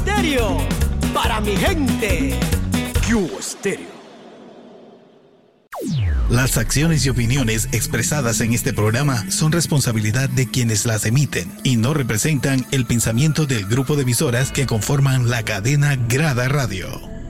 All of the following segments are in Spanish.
Stereo, para mi gente. Cubo Stereo. Las acciones y opiniones expresadas en este programa son responsabilidad de quienes las emiten y no representan el pensamiento del grupo de emisoras que conforman la cadena Grada Radio.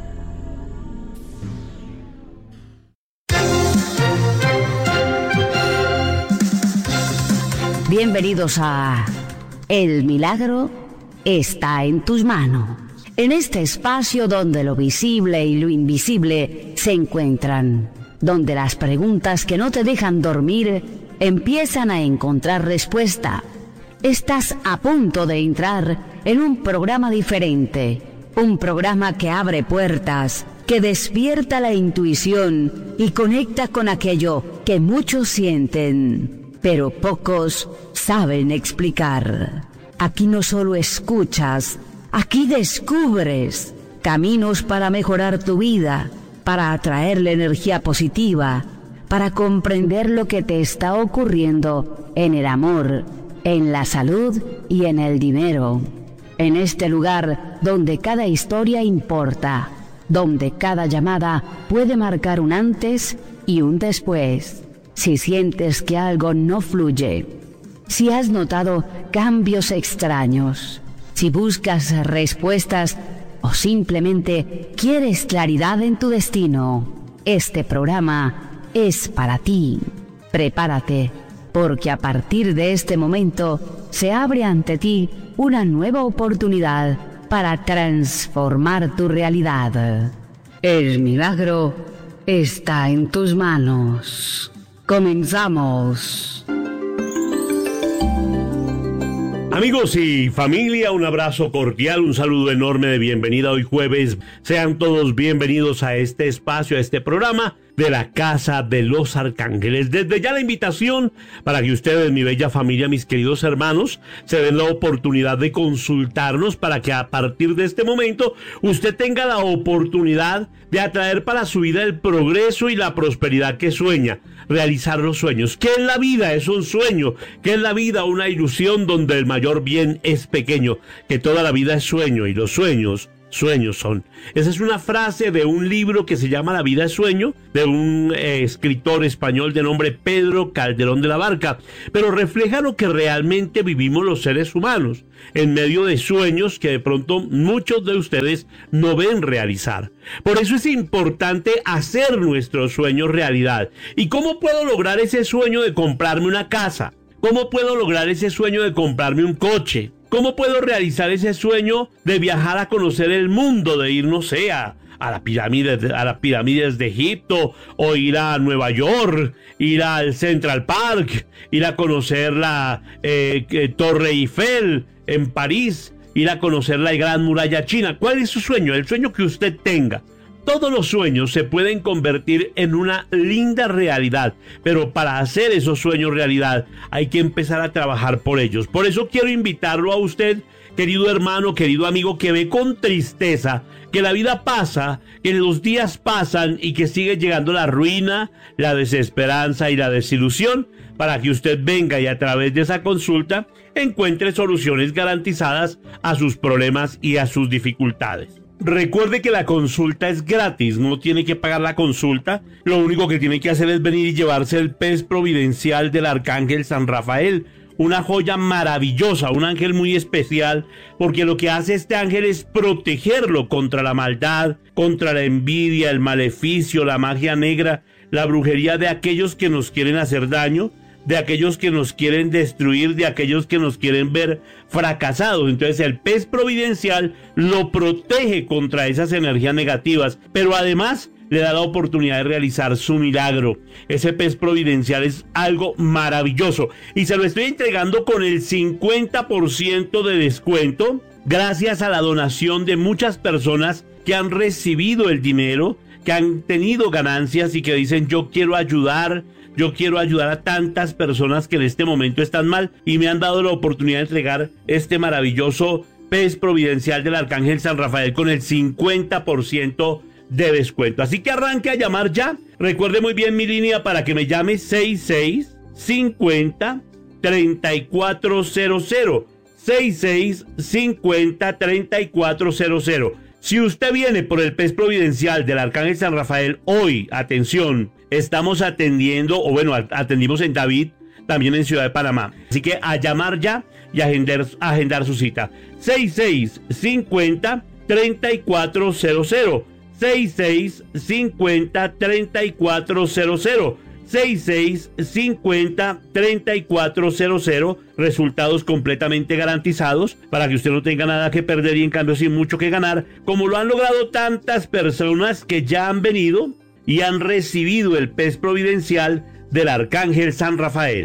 Bienvenidos a El Milagro está en tus manos. En este espacio donde lo visible y lo invisible se encuentran, donde las preguntas que no te dejan dormir empiezan a encontrar respuesta. Estás a punto de entrar en un programa diferente, un programa que abre puertas, que despierta la intuición y conecta con aquello que muchos sienten, pero pocos saben explicar. Aquí no solo escuchas, aquí descubres caminos para mejorar tu vida, para atraer la energía positiva, para comprender lo que te está ocurriendo en el amor, en la salud y en el dinero. En este lugar donde cada historia importa, donde cada llamada puede marcar un antes y un después. Si sientes que algo no fluye, si has notado cambios extraños, si buscas respuestas o simplemente quieres claridad en tu destino, este programa es para ti. Prepárate, porque a partir de este momento se abre ante ti una nueva oportunidad para transformar tu realidad. El milagro está en tus manos. Comenzamos. Amigos y familia, un abrazo cordial, un saludo enorme de bienvenida hoy jueves. Sean todos bienvenidos a este espacio, a este programa de la Casa de los Arcángeles. Desde ya la invitación para que ustedes, mi bella familia, mis queridos hermanos, se den la oportunidad de consultarnos para que a partir de este momento usted tenga la oportunidad de atraer para su vida el progreso y la prosperidad que sueña, realizar los sueños. ¿Qué es la vida? Es un sueño. ¿Qué es la vida? Una ilusión donde el mayor bien es pequeño, que toda la vida es sueño y los sueños son. Esa es una frase de un libro que se llama La vida es sueño, de un escritor español de nombre Pedro Calderón de la Barca, pero refleja lo que realmente vivimos los seres humanos, en medio de sueños que de pronto muchos de ustedes no ven realizar. Por eso es importante hacer nuestros sueños realidad. ¿Y cómo puedo lograr ese sueño de comprarme una casa? ¿Cómo puedo lograr ese sueño de comprarme un coche? ¿Cómo puedo realizar ese sueño de viajar a conocer el mundo, de ir, no sé, a las pirámides de Egipto, o ir a Nueva York, ir al Central Park, ir a conocer la Torre Eiffel en París, ir a conocer la Gran Muralla China? ¿Cuál es su sueño? El sueño que usted tenga. Todos los sueños se pueden convertir en una linda realidad, pero para hacer esos sueños realidad hay que empezar a trabajar por ellos. Por eso quiero invitarlo a usted, querido hermano, querido amigo, que ve con tristeza que la vida pasa, que los días pasan y que sigue llegando la ruina, la desesperanza y la desilusión, para que usted venga y a través de esa consulta encuentre soluciones garantizadas a sus problemas y a sus dificultades. Recuerde que la consulta es gratis, no tiene que pagar la consulta. Lo único que tiene que hacer es venir y llevarse el pez providencial del Arcángel San Rafael. Una joya maravillosa, un ángel muy especial, porque lo que hace este ángel es protegerlo contra la maldad, contra la envidia, el maleficio, la magia negra, la brujería de aquellos que nos quieren hacer daño, de aquellos que nos quieren destruir, de aquellos que nos quieren ver fracasados. Entonces el pez providencial lo protege contra esas energías negativas, pero además le da la oportunidad de realizar su milagro. Ese pez providencial es algo maravilloso y se lo estoy entregando con el 50% de descuento, gracias a la donación de muchas personas que han recibido el dinero, que han tenido ganancias y que dicen: yo quiero ayudar a tantas personas que en este momento están mal, y me han dado la oportunidad de entregar este maravilloso pez providencial del Arcángel San Rafael con el 50% de descuento. Así que arranque a llamar ya. Recuerde muy bien mi línea para que me llame: 66 50 3400. 6650-3400. Si usted viene por el PES Providencial del Arcángel San Rafael, hoy, atención, estamos atendiendo, atendimos en David, también en Ciudad de Panamá. Así que a llamar ya y agendar su cita. 6650-3400. 6650-3400. 6650-3400. Resultados completamente garantizados para que usted no tenga nada que perder y en cambio sin mucho que ganar, como lo han logrado tantas personas que ya han venido y han recibido el PES Providencial del Arcángel San Rafael.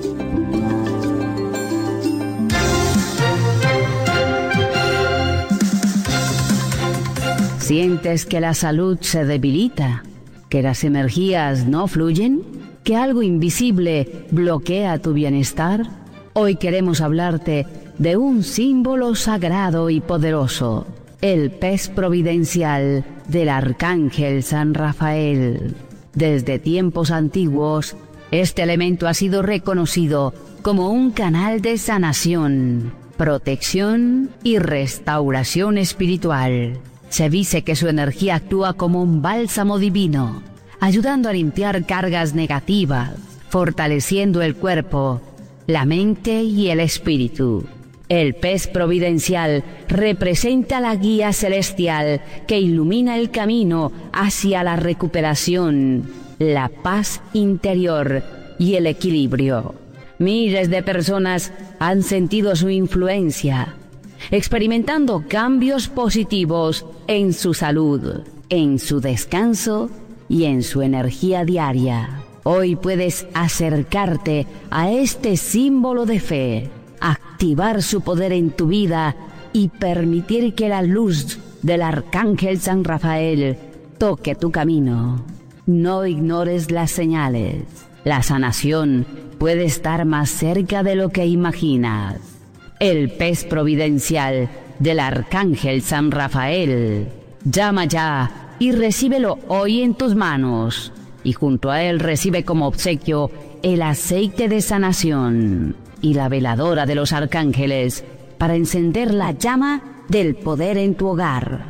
¿Sientes que la salud se debilita? ¿Que las energías no fluyen? ¿Que algo invisible bloquea tu bienestar? Hoy queremos hablarte de un símbolo sagrado y poderoso, el PES Providencial del Arcángel San Rafael. Desde tiempos antiguos, este elemento ha sido reconocido como un canal de sanación, protección y restauración espiritual. Se dice que su energía actúa como un bálsamo divino, ayudando a limpiar cargas negativas, fortaleciendo el cuerpo, la mente y el espíritu. El PES Providencial representa la guía celestial que ilumina el camino hacia la recuperación, la paz interior y el equilibrio. Miles de personas han sentido su influencia, experimentando cambios positivos en su salud, en su descanso y en su energía diaria. Hoy puedes acercarte a este símbolo de fe, activar su poder en tu vida y permitir que la luz del Arcángel San Rafael toque tu camino. No ignores las señales. La sanación puede estar más cerca de lo que imaginas. El PES Providencial del Arcángel San Rafael. Llama ya y recíbelo hoy en tus manos. Y junto a él recibe como obsequio el aceite de sanación y la veladora de los arcángeles para encender la llama del poder en tu hogar.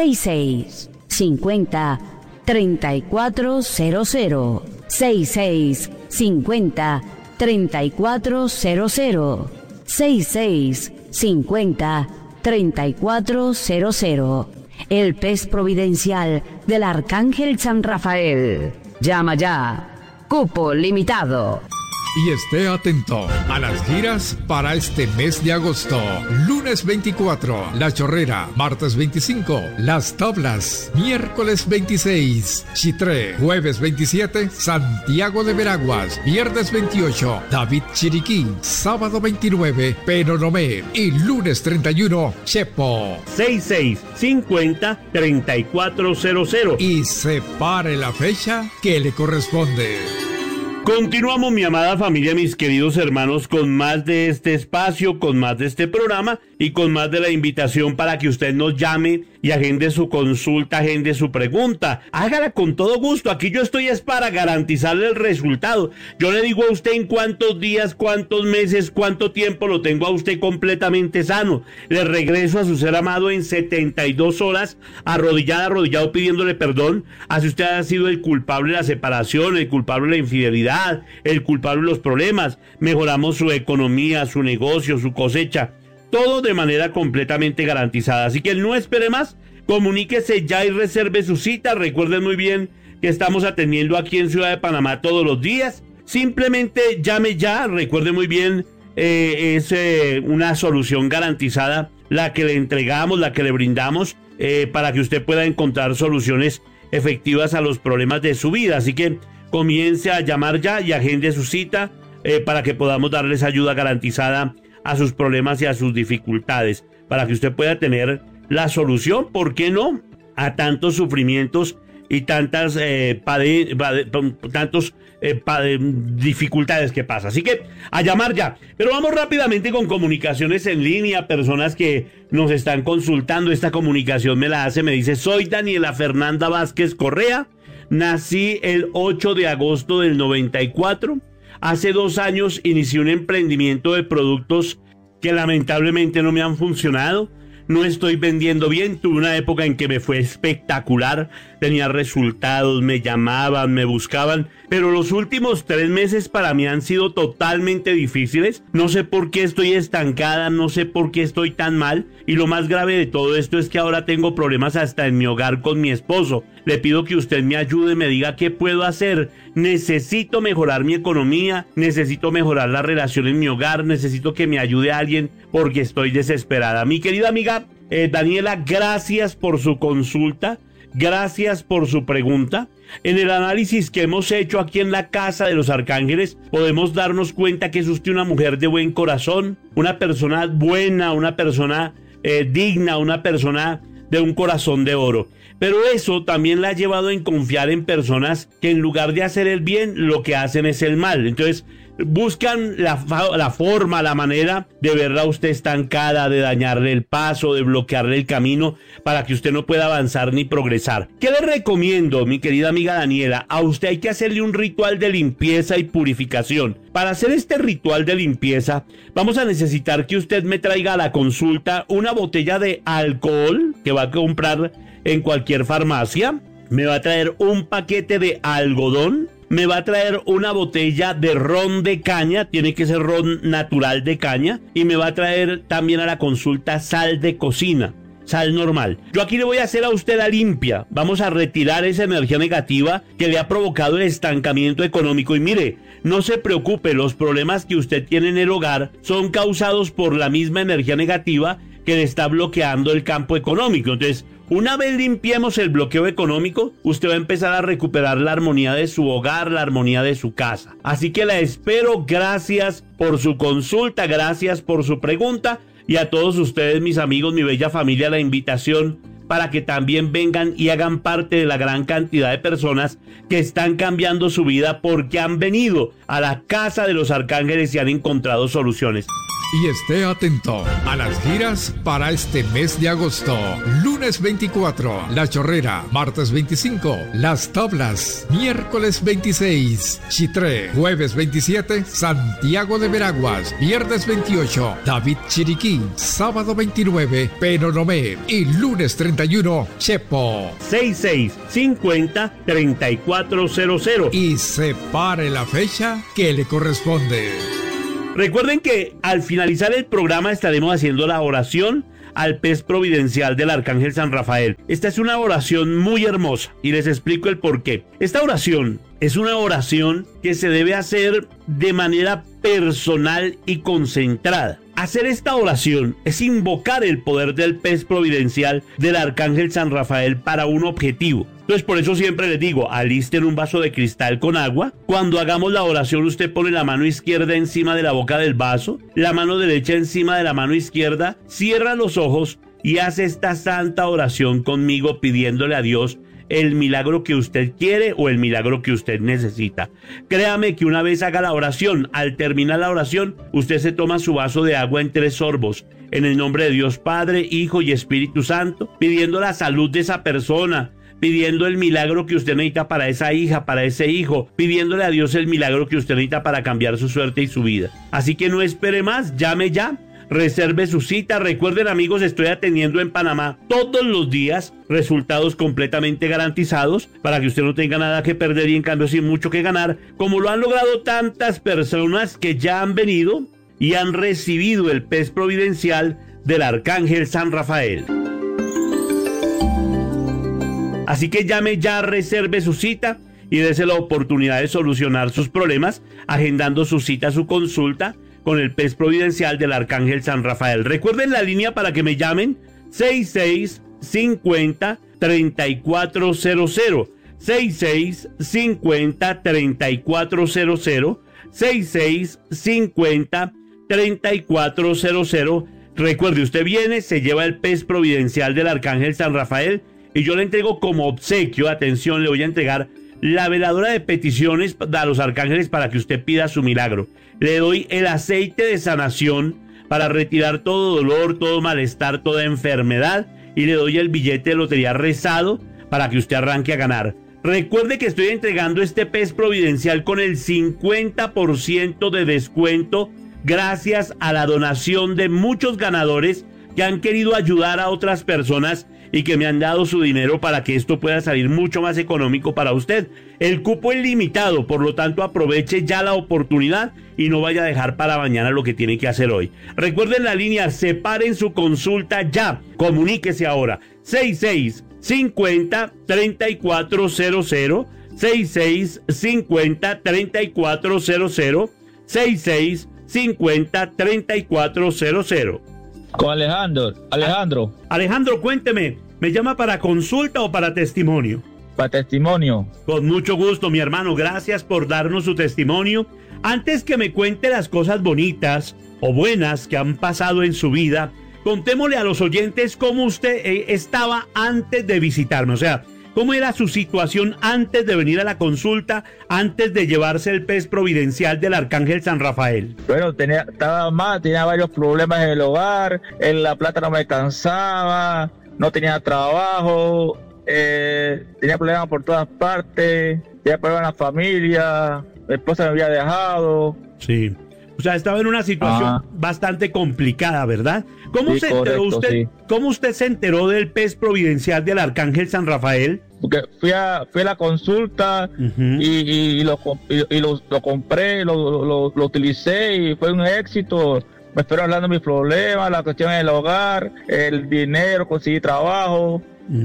6650-3400. 6650-3400. 6650-3400. El PES Providencial del Arcángel San Rafael. Llama ya. Cupo limitado. Y esté atento a las giras para este mes de agosto. Lunes 24, La Chorrera. Martes 25, Las Tablas. Miércoles 26, Chitré. Jueves 27, Santiago de Veraguas. Viernes 28, David Chiriquí. Sábado 29, Penonomé. Y lunes 31, Chepo. 6650-3400. Y separe la fecha que le corresponde. Continuamos, mi amada familia, mis queridos hermanos, con más de este espacio, con más de este programa y con más de la invitación para que usted nos llame y agende su consulta, agende su pregunta. Hágala con todo gusto. Aquí yo estoy es para garantizarle el resultado. Yo le digo a usted en cuántos días, cuántos meses, cuánto tiempo lo tengo a usted completamente sano. Le regreso a su ser amado en 72 horas, arrodillado pidiéndole perdón. Así usted ha sido el culpable de la separación, el culpable de la infidelidad, el culpable de los problemas. Mejoramos su economía, su negocio, su cosecha. Todo de manera completamente garantizada. Así que no espere más, comuníquese ya y reserve su cita. Recuerden muy bien que estamos atendiendo aquí en Ciudad de Panamá todos los días. Simplemente llame ya, recuerde muy bien, es una solución garantizada la que le entregamos, la que le brindamos, para que usted pueda encontrar soluciones efectivas a los problemas de su vida. Así que comience a llamar ya y agende su cita para que podamos darles ayuda garantizada a sus problemas y a sus dificultades, para que usted pueda tener la solución, ¿por qué no?, a tantos sufrimientos y tantas dificultades que pasa. Así que a llamar ya. Pero vamos rápidamente con comunicaciones en línea, personas que nos están consultando. Esta comunicación me dice: soy Daniela Fernanda Vázquez Correa, nací el 8 de agosto del 94. Hace 2 años inicié un emprendimiento de productos que lamentablemente no me han funcionado. No estoy vendiendo bien. Tuve una época en que me fue espectacular. Tenía resultados, me llamaban, me buscaban. Pero los últimos 3 meses para mí han sido totalmente difíciles. No sé por qué estoy estancada, no sé por qué estoy tan mal. Y lo más grave de todo esto es que ahora tengo problemas hasta en mi hogar con mi esposo. Le pido que usted me ayude, me diga qué puedo hacer. Necesito mejorar mi economía, necesito mejorar la relación en mi hogar, necesito que me ayude a alguien porque estoy desesperada. Mi querida amiga Daniela, gracias por su consulta, gracias por su pregunta. En el análisis que hemos hecho aquí en la Casa de los Arcángeles, podemos darnos cuenta que es usted una mujer de buen corazón, una persona buena, una persona digna, una persona de un corazón de oro. Pero eso también la ha llevado a confiar en personas que en lugar de hacer el bien, lo que hacen es el mal. Entonces buscan la forma, la manera de verla a usted estancada, de dañarle el paso, de bloquearle el camino para que usted no pueda avanzar ni progresar. ¿Qué le recomiendo, mi querida amiga Daniela? A usted hay que hacerle un ritual de limpieza y purificación. Para hacer este ritual de limpieza, vamos a necesitar que usted me traiga a la consulta una botella de alcohol que va a comprar en cualquier farmacia. Me va a traer un paquete de algodón. Me va a traer una botella de ron de caña, tiene que ser ron natural de caña, y me va a traer también a la consulta sal de cocina, sal normal. Yo aquí le voy a hacer a usted la limpia, vamos a retirar esa energía negativa que le ha provocado el estancamiento económico. Y mire, no se preocupe, los problemas que usted tiene en el hogar son causados por la misma energía negativa que le está bloqueando el campo económico. Entonces, una vez limpiemos el bloqueo económico, usted va a empezar a recuperar la armonía de su hogar, la armonía de su casa. Así que la espero. Gracias por su consulta, gracias por su pregunta. Y a todos ustedes, mis amigos, mi bella familia, la invitación para que también vengan y hagan parte de la gran cantidad de personas que están cambiando su vida porque han venido a la Casa de los Arcángeles y han encontrado soluciones. Y esté atento a las giras para este mes de agosto. Lunes 24, La Chorrera. Martes 25, Las Tablas. Miércoles 26, Chitré. Jueves 27, Santiago de Veraguas. Viernes 28, David Chiriquí. Sábado 29, Penonomé. Y lunes 31, Chepo. 6650-3400. Y separe la fecha que le corresponde. Recuerden que al finalizar el programa estaremos haciendo la oración al pez providencial del Arcángel San Rafael. Esta es una oración muy hermosa y les explico el por qué. Esta oración es una oración que se debe hacer de manera personal y concentrada. Hacer esta oración es invocar el poder del pez providencial del Arcángel San Rafael para un objetivo. Entonces por eso siempre les digo, alisten un vaso de cristal con agua. Cuando hagamos la oración usted pone la mano izquierda encima de la boca del vaso, la mano derecha encima de la mano izquierda, cierra los ojos y hace esta santa oración conmigo pidiéndole a Dios el milagro que usted quiere o el milagro que usted necesita. Créame que una vez haga la oración, al terminar la oración, usted se toma su vaso de agua en 3 sorbos, en el nombre de Dios Padre, Hijo y Espíritu Santo, pidiendo la salud de esa persona, pidiendo el milagro que usted necesita para esa hija, para ese hijo, pidiéndole a Dios el milagro que usted necesita para cambiar su suerte y su vida. Así que no espere más, llame ya. Reserve su cita. Recuerden, amigos, estoy atendiendo en Panamá todos los días, resultados completamente garantizados para que usted no tenga nada que perder y en cambio sin mucho que ganar, como lo han logrado tantas personas que ya han venido y han recibido el pez providencial del Arcángel San Rafael. Así que llame ya, reserve su cita y dése la oportunidad de solucionar sus problemas, agendando su cita, su consulta con el pez providencial del Arcángel San Rafael. Recuerden la línea para que me llamen: 6650-3400, 6650-3400, 6650-3400. Recuerde, usted viene, se lleva el pez providencial del Arcángel San Rafael y yo le entrego como obsequio, atención, le voy a entregar la veladora de peticiones a los arcángeles para que usted pida su milagro. Le doy el aceite de sanación para retirar todo dolor, todo malestar, toda enfermedad, y le doy el billete de lotería rezado para que usted arranque a ganar. Recuerde que estoy entregando este pez providencial con el 50% de descuento gracias a la donación de muchos ganadores que han querido ayudar a otras personas y que me han dado su dinero para que esto pueda salir mucho más económico para usted. El cupo es limitado, por lo tanto aproveche ya la oportunidad y no vaya a dejar para mañana lo que tiene que hacer hoy. Recuerden la línea, separen su consulta ya, comuníquese ahora, 6650-3400, 6650-3400, 6650-3400. Con Alejandro. Alejandro, cuénteme, ¿me llama para consulta o para testimonio? Para testimonio. Con mucho gusto, mi hermano, gracias por darnos su testimonio. Antes que me cuente las cosas bonitas o buenas que han pasado en su vida, contémosle a los oyentes cómo usted estaba antes de visitarme, o sea, ¿cómo era su situación antes de venir a la consulta, antes de llevarse el pez providencial del Arcángel San Rafael? Bueno, estaba mal, tenía varios problemas en el hogar, en la plata no me alcanzaba, no tenía trabajo, tenía problemas por todas partes, tenía problemas en la familia, mi esposa me había dejado. Sí. O sea, estaba en una situación bastante complicada, ¿verdad? ¿Cómo sí, se enteró correcto, usted? Sí. ¿Cómo usted se enteró del pez providencial del Arcángel San Rafael? Porque fui a la consulta y lo compré, lo utilicé y fue un éxito. Me espero hablando de mis problemas, la cuestión del hogar, el dinero, conseguí trabajo.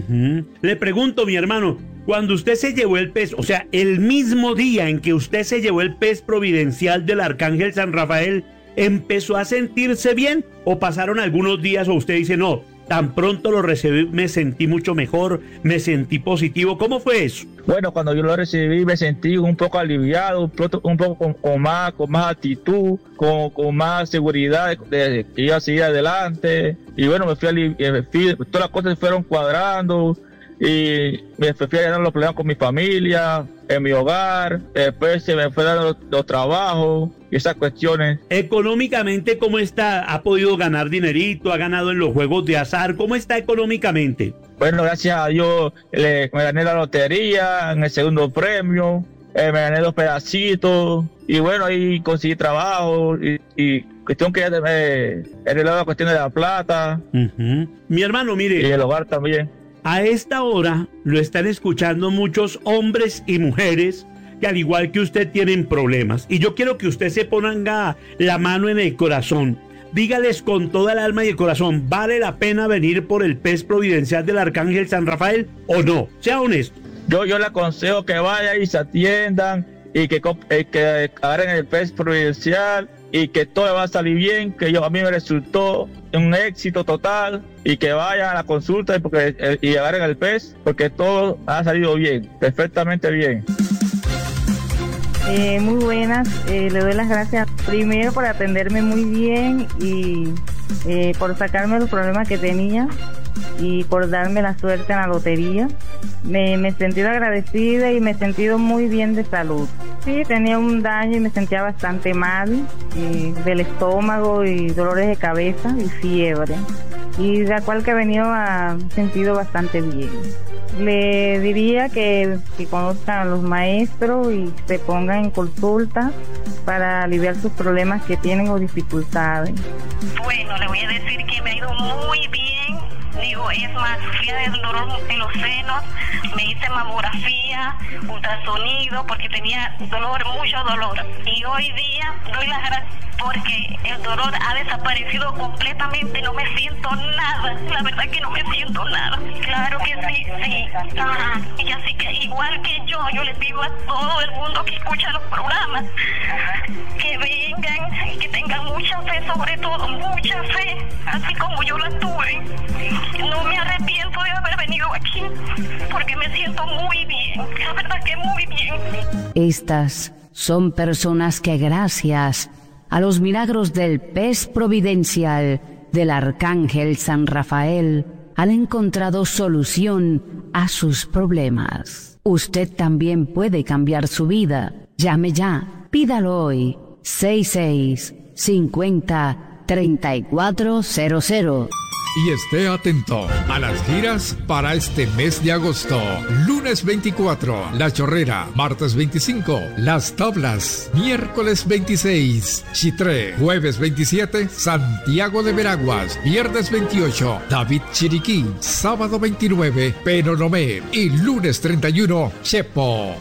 Le pregunto, mi hermano, cuando usted se llevó el pez, o sea, el mismo día en que usted se llevó el pez providencial del Arcángel San Rafael, ¿empezó a sentirse bien o pasaron algunos días o usted dice, no, tan pronto lo recibí, me sentí mucho mejor, me sentí positivo? ¿Cómo fue eso? Bueno, cuando yo lo recibí me sentí un poco aliviado, un poco con más actitud, con más seguridad de que iba a seguir adelante. Y bueno, todas las cosas se fueron cuadrando y me fui a llenar los problemas con mi familia, en mi hogar, después se me fue dando los trabajos y esas cuestiones. Económicamente, ¿cómo está? ¿Ha podido ganar dinerito? ¿Ha ganado en los juegos de azar? ¿Cómo está económicamente? Bueno, gracias a Dios me gané la lotería en el segundo premio, me gané 2 pedacitos y bueno, ahí conseguí trabajo y cuestión que ya he arreglado la cuestión de la plata. Mi hermano, mire. Y el hogar también. A esta hora lo están escuchando muchos hombres y mujeres que al igual que usted tienen problemas. Y yo quiero que usted se ponga la mano en el corazón. Dígales con toda el alma y el corazón, ¿vale la pena venir por el pez providencial del Arcángel San Rafael o no? Sea honesto. Yo le aconsejo que vayan y se atiendan y que agarren el pez providencial y que todo va a salir bien, que a mí me resultó un éxito total y que vayan a la consulta y agarren el pez porque todo ha salido bien, perfectamente bien. Muy buenas, le doy las gracias primero por atenderme muy bien y por sacarme los problemas que tenía y por darme la suerte en la lotería. Me he sentido agradecida y me he sentido muy bien de salud. Sí, tenía un daño y me sentía bastante mal del estómago y dolores de cabeza y fiebre. Y de la cual que he venido a sentido bastante bien. Le diría que conozcan a los maestros y se pongan en consulta para aliviar sus problemas que tienen o dificultades. Bueno, le voy a decir que me ha ido muy bien. Digo, es más, fui del dolor en los senos, me hice mamografía, ultrasonido, porque tenía dolor, mucho dolor. Y hoy día doy las gracias porque el dolor ha desaparecido completamente, no me siento nada, la verdad que no me siento nada. Claro que sí. Y así que igual que yo le pido a todo el mundo que escucha los programas que vengan y que tengan mucha fe, sobre todo mucha fe, así como yo la tuve. No me arrepiento de haber venido aquí porque me siento muy bien, la verdad que muy bien. Estas son personas que gracias a los milagros del pez providencial del Arcángel San Rafael han encontrado solución a sus problemas. Usted también puede cambiar su vida. Llame ya, pídalo hoy. 6650-3400. Y esté atento a las giras para este mes de agosto. Lunes 24, La Chorrera. Martes 25, Las Tablas. Miércoles 26, Chitré. Jueves 27, Santiago de Veraguas. Viernes 28, David Chiriquí. Sábado 29, Penonomé. Y lunes 31, Chepo.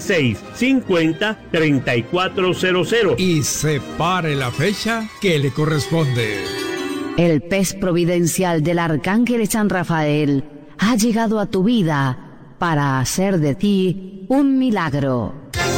6650-3400. Y separe la fecha que le corresponde. El pez providencial del Arcángel San Rafael ha llegado a tu vida para hacer de ti un milagro.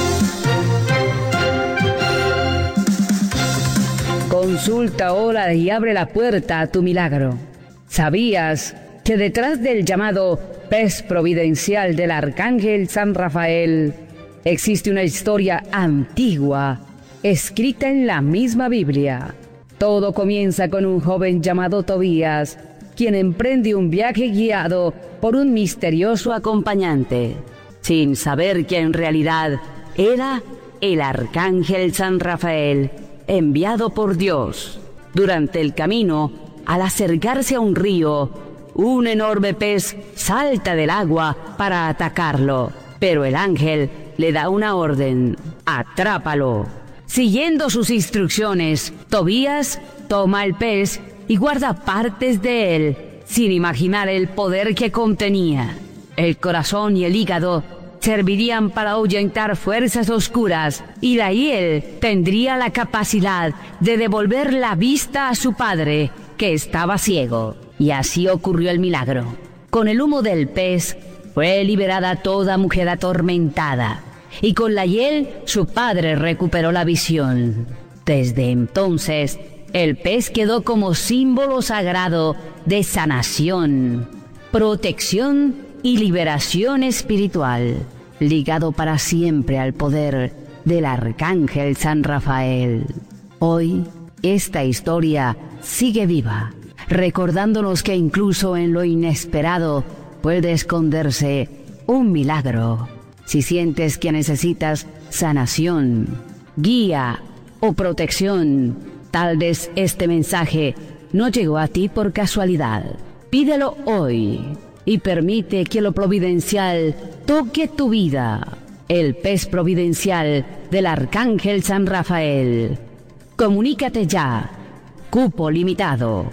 Consulta ahora y abre la puerta a tu milagro. ¿Sabías que detrás del llamado pez providencial del Arcángel San Rafael existe una historia antigua escrita en la misma Biblia? Todo comienza con un joven llamado Tobías, quien emprende un viaje guiado por un misterioso acompañante, sin saber que en realidad era el Arcángel San Rafael, enviado por Dios. Durante el camino, al acercarse a un río, un enorme pez salta del agua para atacarlo, pero el ángel le da una orden: atrápalo. Siguiendo sus instrucciones, Tobías toma el pez y guarda partes de él, sin imaginar el poder que contenía. El corazón y el hígado servirían para ahuyentar fuerzas oscuras, y de ahí él tendría la capacidad de devolver la vista a su padre, que estaba ciego. Y así ocurrió el milagro. Con el humo del pez fue liberada toda mujer atormentada, y con la hiel su padre recuperó la visión. Desde entonces, el pez quedó como símbolo sagrado de sanación, protección y liberación espiritual, ligado para siempre al poder del Arcángel San Rafael. Hoy, esta historia sigue viva, recordándonos que incluso en lo inesperado puede esconderse un milagro. Si sientes que necesitas sanación, guía o protección, tal vez este mensaje no llegó a ti por casualidad. Pídelo hoy y permite que lo providencial toque tu vida. El pez providencial del Arcángel San Rafael. Comunícate ya. Cupo limitado.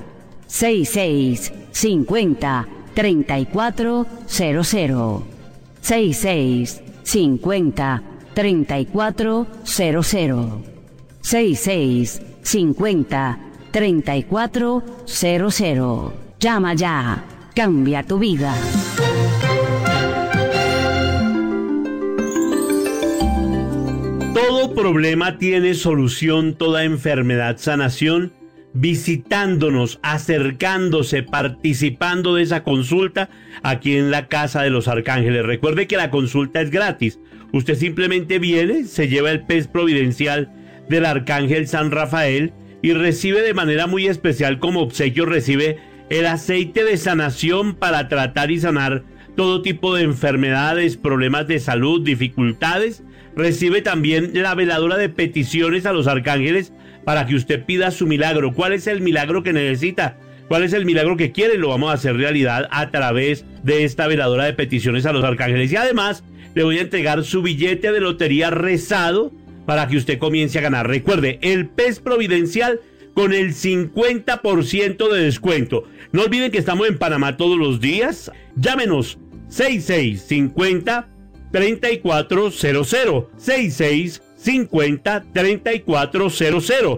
6650-3400. 6650-3400. 6650-3400. Llama ya. Cambia tu vida. Todo problema tiene solución, toda enfermedad sanación, visitándonos, acercándose, participando de esa consulta aquí en la Casa de los Arcángeles. Recuerde que la consulta es gratis. Usted simplemente viene, se lleva el pez providencial del Arcángel San Rafael y recibe de manera muy especial, como obsequio, recibe el aceite de sanación para tratar y sanar todo tipo de enfermedades, problemas de salud, dificultades. Recibe también la veladora de peticiones a los arcángeles para que usted pida su milagro. ¿Cuál es el milagro que necesita? ¿Cuál es el milagro que quiere? Lo vamos a hacer realidad a través de esta veladora de peticiones a los arcángeles. Y además le voy a entregar su billete de lotería rezado para que usted comience a ganar. Recuerde, el pez providencial con el 50% de descuento. No olviden que estamos en Panamá todos los días. Llámenos 6650-3400. 6650-3400.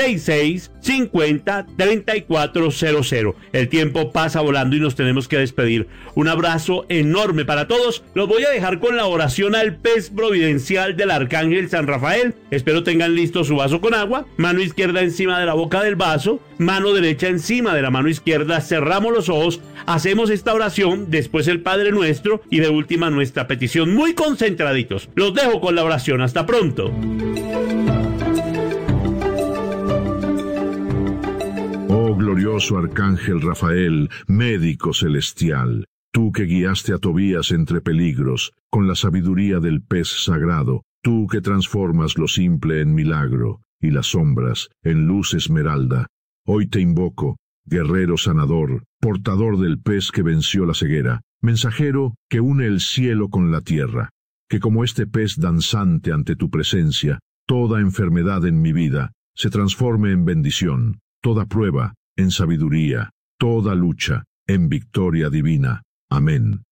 6650-3400. El tiempo pasa volando y nos tenemos que despedir. Un abrazo enorme para todos. Los voy a dejar con la oración al pez providencial del Arcángel San Rafael. Espero tengan listo su vaso con agua. Mano izquierda encima de la boca del vaso, mano derecha encima de la mano izquierda. Cerramos los ojos, hacemos esta oración, después el Padre Nuestro y de última nuestra petición. Muy concentraditos. Los dejo con la oración. Hasta pronto. Oh glorioso Arcángel Rafael, médico celestial, tú que guiaste a Tobías entre peligros, con la sabiduría del pez sagrado, tú que transformas lo simple en milagro, y las sombras en luz esmeralda, hoy te invoco, guerrero sanador, portador del pez que venció la ceguera, mensajero que une el cielo con la tierra, que como este pez danzante ante tu presencia, toda enfermedad en mi vida se transforme en bendición, toda prueba en sabiduría, toda lucha en victoria divina. Amén.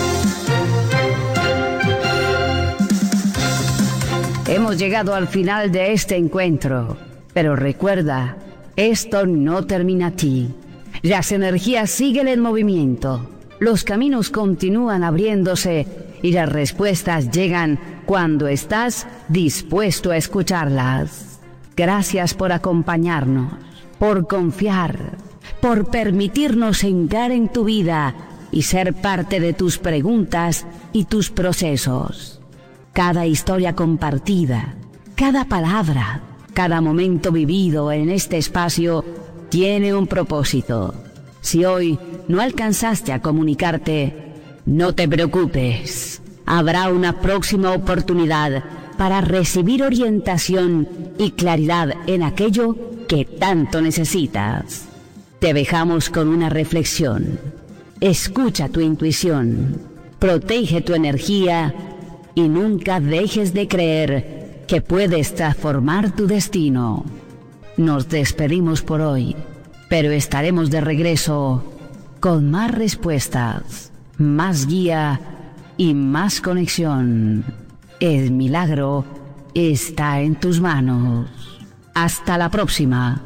Hemos llegado al final de este encuentro, pero recuerda, esto no termina aquí. Las energías siguen en movimiento, los caminos continúan abriéndose y las respuestas llegan cuando estás dispuesto a escucharlas. Gracias por acompañarnos, por confiar, por permitirnos entrar en tu vida y ser parte de tus preguntas y tus procesos. Cada historia compartida, cada palabra, cada momento vivido en este espacio tiene un propósito. Si hoy no alcanzaste a comunicarte, no te preocupes. Habrá una próxima oportunidad para recibir orientación y claridad en aquello que tanto necesitas. Te dejamos con una reflexión. Escucha tu intuición, protege tu energía y nunca dejes de creer que puedes transformar tu destino. Nos despedimos por hoy, pero estaremos de regreso con más respuestas, más guía y más conexión. El milagro está en tus manos. Hasta la próxima.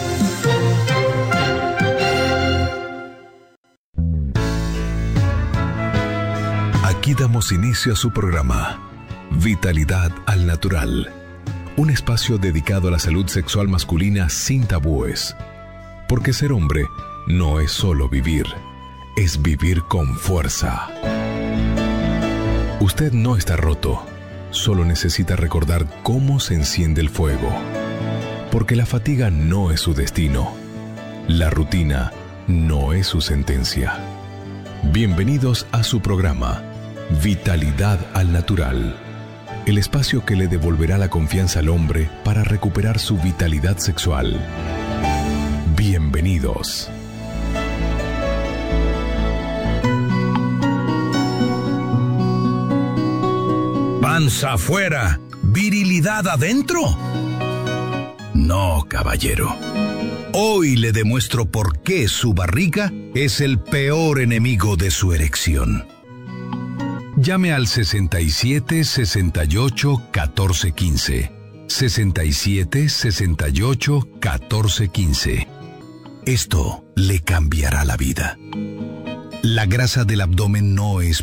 Aquí damos inicio a su programa, Vitalidad al Natural, un espacio dedicado a la salud sexual masculina sin tabúes. Porque ser hombre no es solo vivir, es vivir con fuerza. Usted no está roto, solo necesita recordar cómo se enciende el fuego. Porque la fatiga no es su destino, la rutina no es su sentencia. Bienvenidos a su programa, Vitalidad al Natural, el espacio que le devolverá la confianza al hombre para recuperar su vitalidad sexual. Bienvenidos. ¿Panza afuera, virilidad adentro? No, caballero. Hoy le demuestro por qué su barriga es el peor enemigo de su erección. Llame al 67 68 14 15. 67 68 14 15. Esto le cambiará la vida. La grasa del abdomen no es